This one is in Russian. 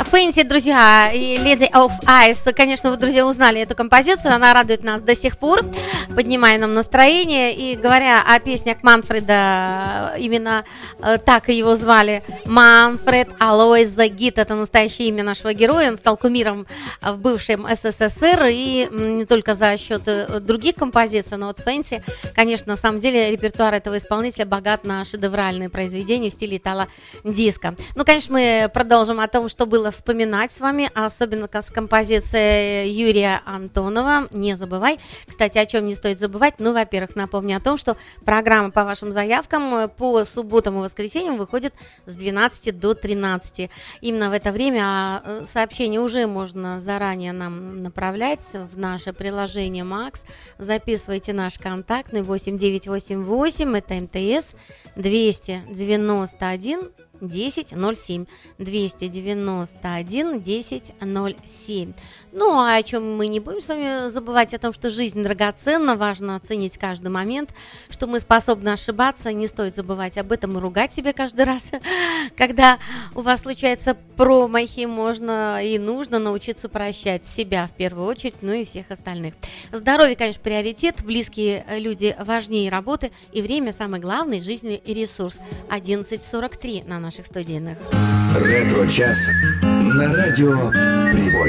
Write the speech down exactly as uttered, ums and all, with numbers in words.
Фэнси, друзья, и Lady of Ice. Конечно, вы, друзья, узнали эту композицию. Она радует нас до сих пор, поднимая нам настроение. И говоря о песнях Манфреда, именно э, так его звали. Манфред Алоис Загит. Это настоящее имя нашего героя. Он стал кумиром в бывшем СССР. И не только за счет других композиций, но вот Фэнси, конечно, на самом деле репертуар этого исполнителя богат на шедевральные произведения в стиле итало-диско. Ну, конечно, мы продолжим о том, что было вспоминать с вами, особенно с композицией Юрия Антонова «Не забывай». Кстати, о чем не стоит забывать? Ну, во-первых, напомню о том, что программа по вашим заявкам по субботам и воскресеньям выходит с двенадцати до тринадцати. Именно в это время сообщения уже можно заранее нам направлять в наше приложение Макс. Записывайте наш контактный восемь девятьсот восемьдесят восемь, это МТС, двести девяносто один десять ноль семь, двести девяносто один десять ноль семь. Ну, а о чем мы не будем с вами забывать, о том, что жизнь драгоценна, важно оценить каждый момент, что мы способны ошибаться, не стоит забывать об этом и ругать себя каждый раз, когда у вас случаются промахи, можно и нужно научиться прощать себя в первую очередь, ну и всех остальных. Здоровье, конечно, приоритет, близкие люди важнее работы, и время самый главный жизненный ресурс. одиннадцать сорок три на наших студийных. Ретро-час на радио Прибой.